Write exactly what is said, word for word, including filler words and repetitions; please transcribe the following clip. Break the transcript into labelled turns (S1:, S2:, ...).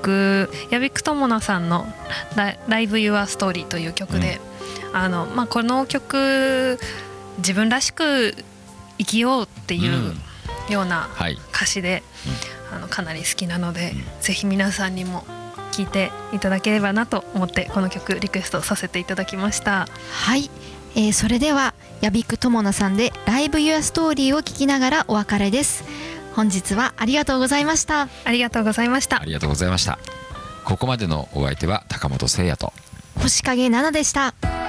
S1: 曲やびくともなさんのラ「Live Your Story」という曲で、うん、あのまあ、この曲自分らしく生きようっていうような歌詞で、うん、あのかなり好きなので、うん、ぜひ皆さんにも聴いていただければなと思ってこの曲リクエストさせていただきました。
S2: はい、えー、それではやびくともなさんで「Live Your Story」を聴きながらお別れです。本日はありがとうございました。
S1: ありがとうございました。
S3: ありがとうございました。ここまでのお相手は高本誠也と
S2: 星影奈々でした。